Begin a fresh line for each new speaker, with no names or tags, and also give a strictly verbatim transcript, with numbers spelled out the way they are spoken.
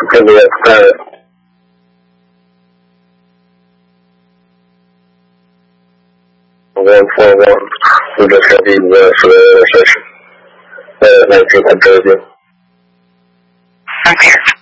这个呃。One four one, we just had the uh, for the session. Uh, nineteen hundred.
I'm here.